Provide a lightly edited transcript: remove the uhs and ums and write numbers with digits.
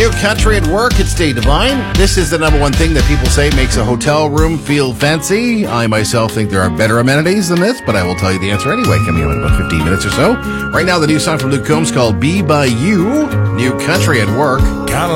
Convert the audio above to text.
New Country at Work, it's Dave Devine. This is the number one thing that people say makes a hotel room feel fancy. I myself think there are better amenities than this, but I will tell you the answer anyway, coming up in about 15 minutes or so. Right now, the new song from Luke Combs called Be By You, New Country at Work.